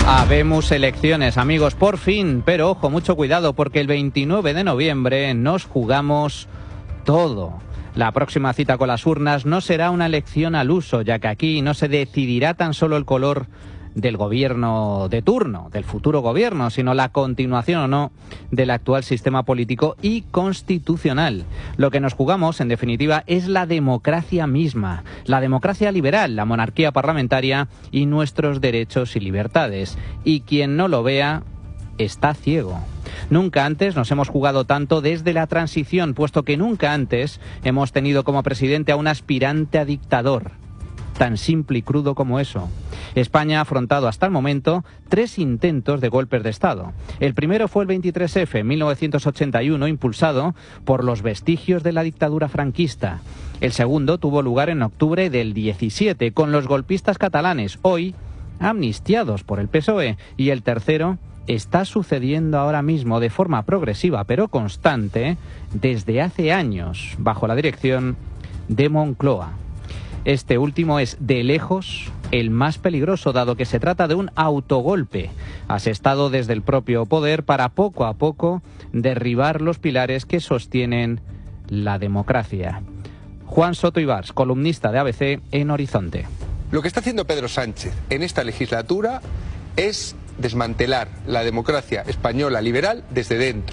Habemos elecciones, amigos, por fin, pero ojo, mucho cuidado, porque el 29 de noviembre nos jugamos todo. La próxima cita con las urnas no será una elección al uso, ya que aquí no se decidirá tan solo el color del gobierno de turno, del futuro gobierno, sino la continuación o no del actual sistema político y constitucional. Lo que nos jugamos, en definitiva, es la democracia misma, la democracia liberal, la monarquía parlamentaria y nuestros derechos y libertades. Y quien no lo vea está ciego. Nunca antes nos hemos jugado tanto desde la transición, puesto que nunca antes hemos tenido como presidente a un aspirante a dictador. Tan simple y crudo como eso. España ha afrontado hasta el momento 3 intentos de golpes de Estado. El primero fue el 23F en 1981, impulsado por los vestigios de la dictadura franquista. El segundo tuvo lugar en octubre del 17, con los golpistas catalanes, hoy amnistiados por el PSOE. Y el tercero está sucediendo ahora mismo de forma progresiva pero constante desde hace años, bajo la dirección de Moncloa. Este último es, de lejos, el más peligroso, dado que se trata de un autogolpe asestado desde el propio poder para poco a poco derribar los pilares que sostienen la democracia. Juan Soto Ibars, columnista de ABC en Horizonte. Lo que está haciendo Pedro Sánchez en esta legislatura es desmantelar la democracia española liberal desde dentro.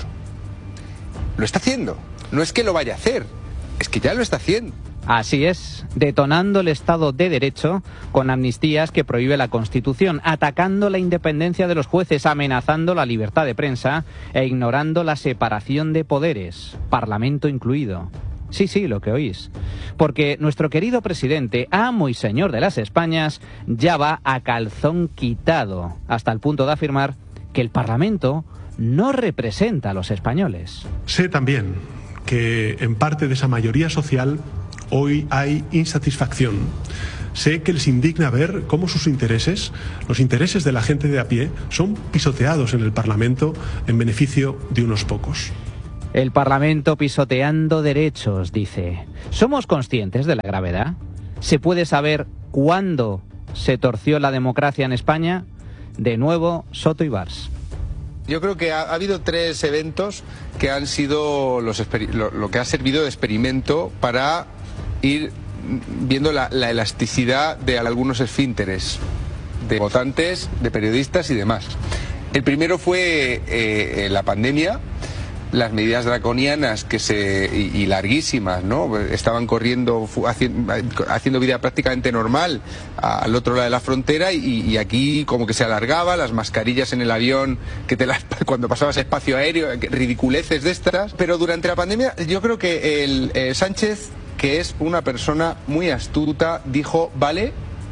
Lo está haciendo. No es que lo vaya a hacer, es que ya lo está haciendo. Así es, detonando el Estado de Derecho con amnistías que prohíbe la Constitución, atacando la independencia de los jueces, amenazando la libertad de prensa e ignorando la separación de poderes, Parlamento incluido. Sí, lo que oís. Porque nuestro querido presidente, amo y señor de las Españas, ya va a calzón quitado, hasta el punto de afirmar que el Parlamento no representa a los españoles. Sé también que en parte de esa mayoría social hoy hay insatisfacción. Sé que les indigna ver cómo sus intereses, los intereses de la gente de a pie, son pisoteados en el Parlamento en beneficio de unos pocos. El Parlamento pisoteando derechos, dice. ¿Somos conscientes de la gravedad? ¿Se puede saber cuándo se torció la democracia en España? De nuevo, Soto Ibars. Yo creo que ha habido 3 eventos que han sido lo que ha servido de experimento para ir viendo la elasticidad de algunos esfínteres, de votantes, de periodistas y demás. El primero fue la pandemia, las medidas draconianas y larguísimas, ¿no? Estaban corriendo, haciendo vida prácticamente normal al otro lado de la frontera y aquí como que se alargaba, las mascarillas en el avión, cuando pasabas espacio aéreo, ridiculeces de estas. Pero durante la pandemia yo creo que Sánchez, que es una persona muy astuta, dijo, vale,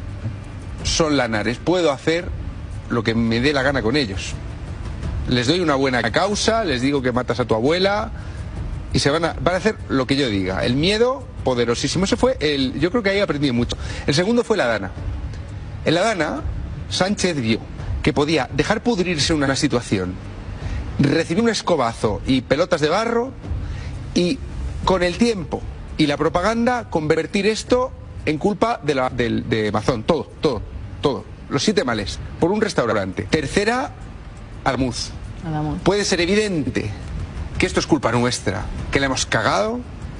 son lanares, puedo hacer lo que me dé la gana con ellos. Les doy una buena causa, les digo que matas a tu abuela y van a hacer lo que yo diga. El miedo, poderosísimo. Ese fue yo creo que ahí aprendí mucho. El segundo fue la Dana. En la Dana, Sánchez vio que podía dejar pudrirse una situación, recibir un escobazo y pelotas de barro y con el tiempo y la propaganda convertir esto en culpa de Mazón. Todo. Los 7 males por un restaurante. Tercera, Armuz. Puede ser evidente que esto es culpa nuestra, que la hemos cagado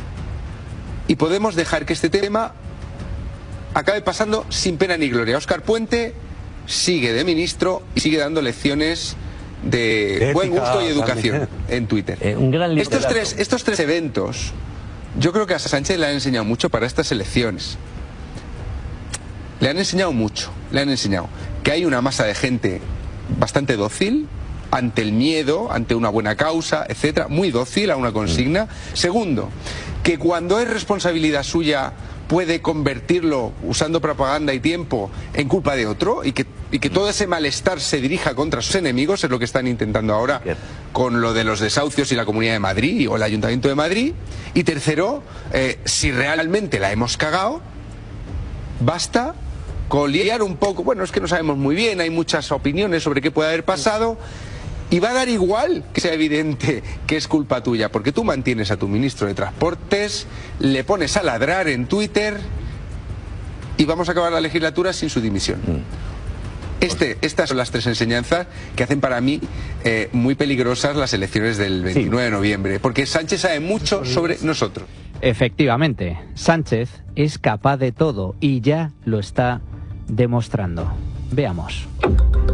y podemos dejar que este tema acabe pasando sin pena ni gloria. Óscar Puente sigue de ministro y sigue dando lecciones de buen gusto y educación en Twitter. Un gran estos tres eventos yo creo que a Sánchez le han enseñado mucho para estas elecciones. Le han enseñado mucho. Le han enseñado que hay una masa de gente bastante dócil ante el miedo, ante una buena causa, etcétera, muy dócil a una consigna. Segundo, que cuando es responsabilidad suya puede convertirlo, usando propaganda y tiempo, en culpa de otro y que todo ese malestar se dirija contra sus enemigos, es lo que están intentando ahora con lo de los desahucios y la Comunidad de Madrid o el Ayuntamiento de Madrid. Y tercero, si realmente la hemos cagado, basta con liar un poco, bueno, es que no sabemos muy bien, hay muchas opiniones sobre qué puede haber pasado, y va a dar igual que sea evidente que es culpa tuya, porque tú mantienes a tu ministro de Transportes, le pones a ladrar en Twitter y vamos a acabar la legislatura sin su dimisión. Estas son las tres enseñanzas que hacen para mí muy peligrosas las elecciones del 29 de noviembre, porque Sánchez sabe mucho sobre nosotros. Efectivamente, Sánchez es capaz de todo y ya lo está demostrando. Veamos.